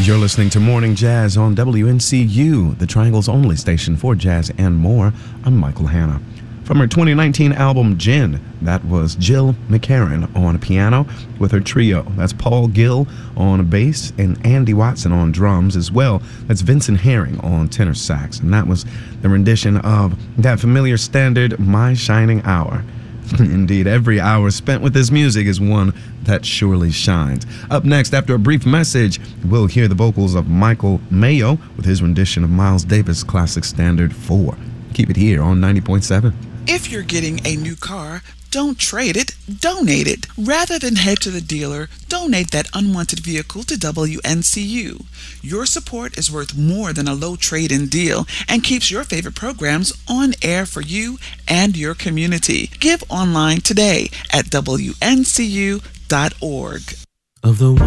You're listening to Morning Jazz on WNCU, the Triangle's only station for jazz and more. I'm Michael Hanna. From her 2019 album, Gin, that was Jill McCarran on piano with her trio. That's Paul Gill on bass and Andy Watson on drums as well. That's Vincent Herring on tenor sax. And that was the rendition of that familiar standard, My Shining Hour. Indeed, every hour spent with this music is one that surely shines. Up next, after a brief message, we'll hear the vocals of Michael Mayo with his rendition of Miles Davis' classic standard 4. Keep it here on 90.7. If you're getting a new car, don't trade it, donate it. Rather than head to the dealer, donate that unwanted vehicle to WNCU. Your support is worth more than a low trade-in deal and keeps your favorite programs on air for you and your community. Give online today at WNCU.org. Of the